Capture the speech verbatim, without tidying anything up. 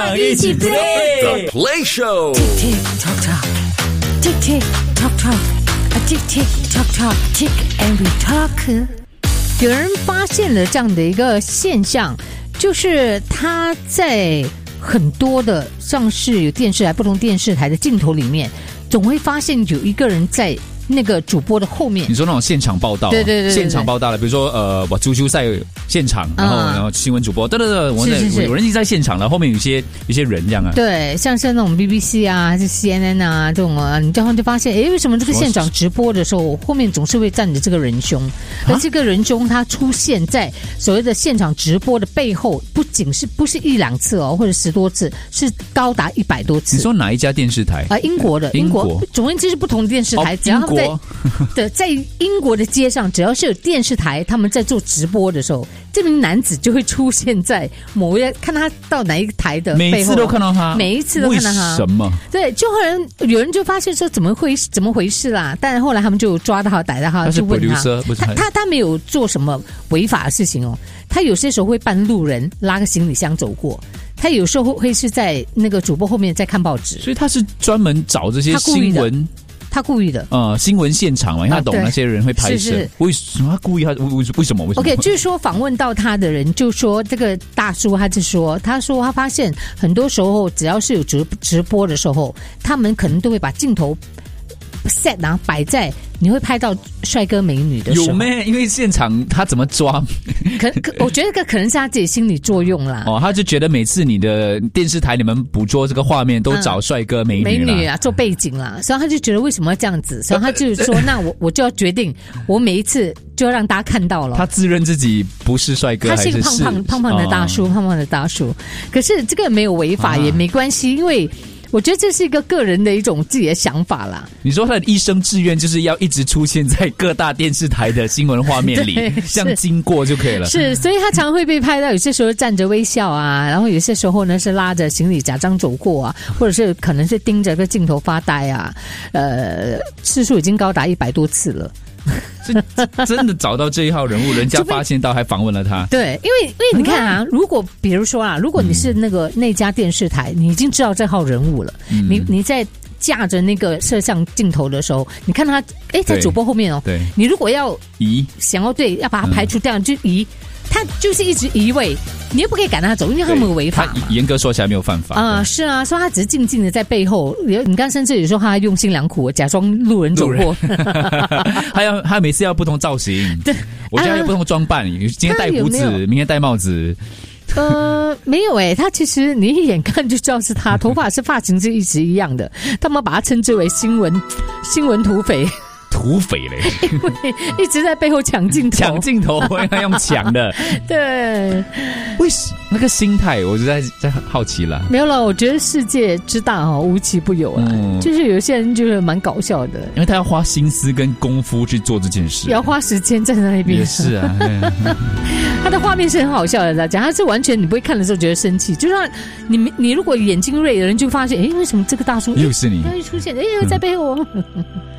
们一起 play The Play Show。 Tick tock tock, tick tick tock tock, a tick tick tock tock, tick and we talk。 有人发现了这样的一个现象，就是他在很多的像是有电视台不同电视台的镜头里面，总会发现有一个人在那个主播的后面。 你说那种现场报道、啊， 对对 对, 对, 对， 现场报道了，比如说呃，我足球赛现场，然后、嗯、然后新闻主播，对对对，我是是是有人已经在现场了，后面有一些一些人这样啊。 对，像是那种 B B C 啊，还是 C N N 啊这种啊，你这样就发现，哎，为什么这个现场直播的时候，后面总是会站着这个仁兄？而这个仁兄他出现在所谓的现场直播的背后，不仅是不是一两次哦，或者十多次，是高达一百多次。 你说哪一家电视台？ 啊、呃，英国的， 英国， 英国总而言之是不同的电视台， 哦、 只要他们在。对，在英国的街上，只要是有电视台，他们在做直播的时候，这名男子就会出现在某一看他到哪一个台的背后， 每一次都看到他， 每一次都看到他。 为什么？ 对，就有人有人就发现说怎么会怎么回事啦？但后来他们就抓到他，逮到他，就问他，他他他没有做什么违法的事情哦。他有些时候会扮路人，拉个行李箱走过。他有时候会是在那个主播后面在看报纸， 所以他是专门找这些新闻。 他故意的， 呃，新闻现场嘛，因为他懂那些人会拍摄。是是，为什么他故意？他为为为什么？为什么 ？OK， 据说访问到他的人就说，这个大叔他就说，他说他发现很多时候只要是有直直播的时候，他们可能都会把镜头 set 然后摆在你会拍到帅哥美女的时候。 有咩？因为现场他怎么抓？ 可可，我觉得这可能是他自己心理作用啦。 哦，他就觉得每次你的电视台你们捕捉这个画面都找帅哥美女、嗯、 美女啊做背景啦，所以他就觉得为什么要这样子，所以他就说那我我就要决定，我每一次就要让大家看到了。 他自认自己不是帅哥， 他是一个胖胖胖胖的大叔、哦，胖胖的大叔。可是这个没有违法、啊、也没关系，因为。我觉得这是一个个人的一种自己的想法啦。 你说他的一生志愿就是要一直出现在各大电视台的新闻画面里，这样经过就可以了。 是，所以他常会被拍到，有些时候站着微笑啊，然后有些时候呢是拉着行李假装走过啊，或者是可能是盯着个镜头发呆啊，呃，次数已经高达一百多次了。 真的找到这一号人物，人家发现到还访问了他。 对，因为因为你看啊，如果比如说啊，如果你是那个、嗯、那家电视台，你已经知道这号人物了，嗯、你你在架着那个摄像镜头的时候，你看他哎在主播后面哦， 对， 你如果要移， 想要对要把它排除掉，嗯、就移。他就是一直移位，你又不可以赶他走，因为他没有违法嘛。 严格说起来没有犯法啊、呃，是啊，所以他只是静静的在背后。你刚甚至有时候他用心良苦，假装路人走过。 他要他每次要不同造型， 对， 我现在要不同装扮，今天戴胡子，有有明天戴帽子。 呃，没有诶、欸，他其实你一眼看就知道是他，头发是发型是一直一样的。他们把他称之为新闻新闻土匪。 土匪嘞， 因为一直在背后抢镜头， 抢镜头，应该用抢的。 对， 为什那个心态，我就在在好奇了。 没有了，我觉得世界之大哈，无奇不有啊、嗯。就是有些人就是蛮搞笑的， 因为他要花心思跟功夫去做这件事， 也要花时间在那边。 也是啊， 他的画面是很好笑的，大家，他是完全你不会看的时候觉得生气，就像你你如果眼睛锐的人就发现，哎，为什么这个大叔又是你， 又出现，哎，又在背后。嗯